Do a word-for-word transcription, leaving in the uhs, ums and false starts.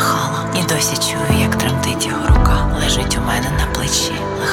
махала, і досі чую, як тремтить його рука. Лежить у мене на плечі,